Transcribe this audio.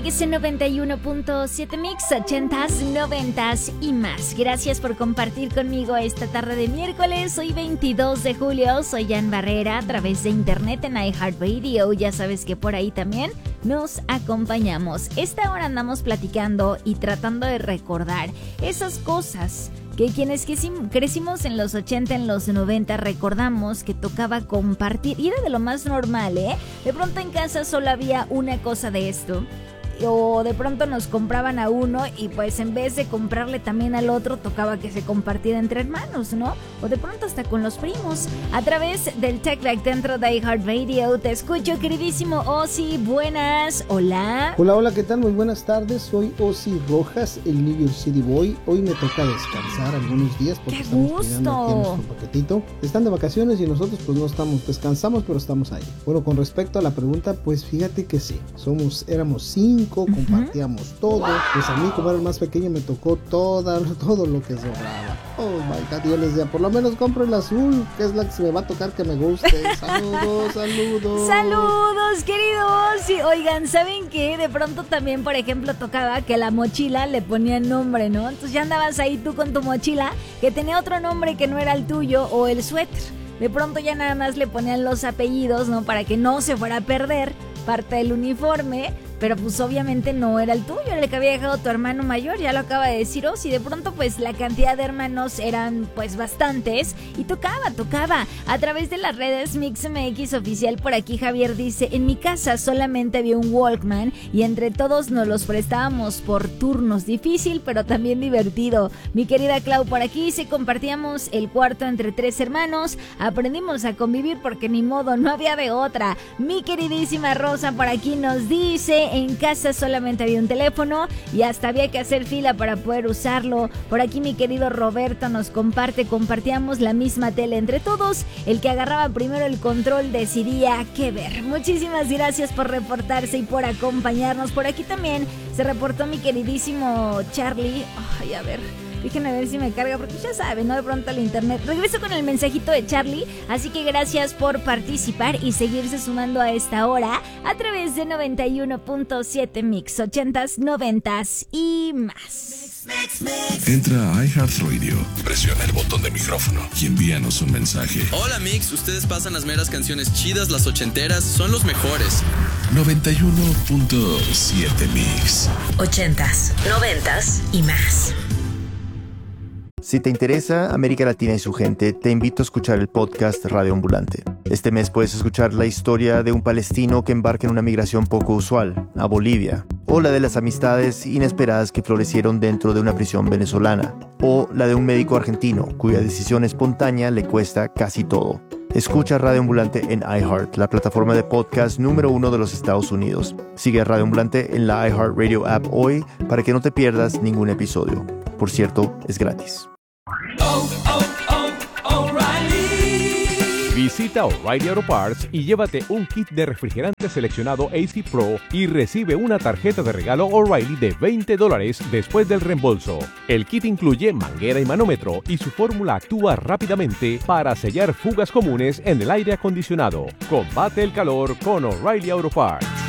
XN 91.7 Mix, 80s, 90s y más. Gracias por compartir conmigo esta tarde de miércoles. Hoy 22 de julio, soy Jan Barrera a través de internet en iHeartRadio. Ya sabes que por ahí también nos acompañamos. Esta hora andamos platicando y tratando de recordar esas cosas que quienes crecimos en los 80, en los 90, recordamos que tocaba compartir. Y era de lo más normal, ¿eh? De pronto en casa solo había una cosa de esto. O de pronto nos compraban a uno y pues en vez de comprarle también al otro tocaba que se compartiera entre hermanos, ¿no? O de pronto hasta con los primos. A través del TechLight dentro de iHeartRadio te escucho, queridísimo Ozzy. Buenas, hola. Hola, ¿qué tal? Muy buenas tardes. Soy Ozzy Rojas, el New York City Boy. Hoy me toca descansar algunos días porque estamos cuidando aquí a nuestro paquetito. Están de vacaciones y nosotros pues no estamos, descansamos, pero estamos ahí. Bueno, con respecto a la pregunta, pues fíjate que sí, éramos 5. Compartíamos todo. Pues a mí, como era el más pequeño, me tocó todo lo que sobraba. Oh my God, yo les decía, por lo menos compro el azul, que es la que se me va a tocar que me guste. Saludos. Saludos, queridos. Sí, oigan, ¿saben qué? De pronto también, por ejemplo, tocaba que la mochila le ponían nombre, ¿no? Entonces ya andabas ahí tú con tu mochila que tenía otro nombre que no era el tuyo, o el suéter. De pronto ya nada más le ponían los apellidos, ¿no? Para que no se fuera a perder parte del uniforme. Pero pues obviamente no era el tuyo, era el que había dejado tu hermano mayor, ya lo acaba de decir Ozzy. De pronto pues la cantidad de hermanos eran pues bastantes y tocaba. A través de las redes MixMX oficial, por aquí Javier dice: en mi casa solamente había un Walkman y entre todos nos los prestábamos por turnos, difícil pero también divertido. Mi querida Clau por aquí dice: compartíamos el cuarto entre 3 hermanos, aprendimos a convivir porque ni modo, no había de otra. Mi queridísima Rosa por aquí nos dice: en casa solamente había un teléfono y hasta había que hacer fila para poder usarlo. Por aquí mi querido Roberto nos compartíamos la misma tele entre todos. El que agarraba primero el control decidía qué ver. Muchísimas gracias por reportarse y por acompañarnos. Por aquí también se reportó mi queridísimo Charlie. Ay, a ver, déjenme ver si me carga, porque ya saben, ¿no? De pronto el internet. Regreso con el mensajito de Charlie, así que gracias por participar y seguirse sumando a esta hora a través de 91.7 Mix, 80s, 90s y más. Entra a iHeartRadio, presiona el botón de micrófono y envíanos un mensaje. Hola Mix, ustedes pasan las meras canciones chidas, las ochenteras, son los mejores. 91.7 Mix, 80s, 90s y más. Si te interesa América Latina y su gente, te invito a escuchar el podcast Radio Ambulante. Este mes puedes escuchar la historia de un palestino que embarca en una migración poco usual, a Bolivia, o la de las amistades inesperadas que florecieron dentro de una prisión venezolana, o la de un médico argentino cuya decisión espontánea le cuesta casi todo. Escucha Radio Ambulante en iHeart, la plataforma de podcast número 1 de los Estados Unidos. Sigue a Radio Ambulante en la iHeartRadio app hoy para que no te pierdas ningún episodio. Por cierto, es gratis. Visita O'Reilly Auto Parts y llévate un kit de refrigerante seleccionado AC Pro y recibe una tarjeta de regalo O'Reilly de $20 después del reembolso. El kit incluye manguera y manómetro y su fórmula actúa rápidamente para sellar fugas comunes en el aire acondicionado. Combate el calor con O'Reilly Auto Parts.